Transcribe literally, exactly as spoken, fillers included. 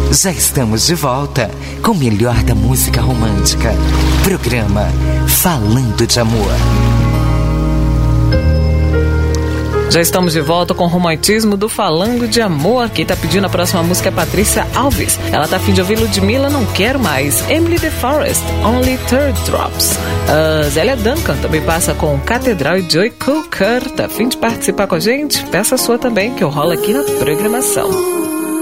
Já estamos de volta com o melhor da música romântica. Programa Falando de Amor. Já estamos de volta com o romantismo do Falando de Amor. Quem tá pedindo a próxima música é Patrícia Alves. Ela tá a fim de ouvir Ludmilla, Não Quero Mais. Emily The Forest, Only Third Drops. A Zélia Duncan também passa com Catedral e Joy Cooker. Tá a fim de participar com a gente? Peça a sua também, que eu rolo aqui na programação.